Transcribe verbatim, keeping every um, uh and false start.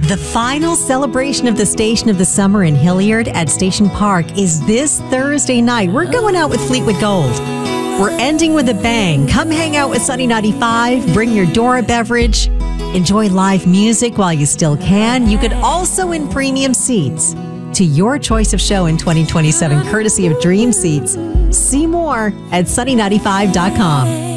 The final celebration of the Station of the Summer in Hilliard at Station Park is this Thursday night. We're going out with Fleetwood Gold. We're ending with a bang. Come hang out with Sunny ninety-five. Bring your Dora beverage. Enjoy live music while you still can. You could also win premium seats to your choice of show in twenty twenty-seven, courtesy of Dream Seats. See more at sunny ninety-five dot com.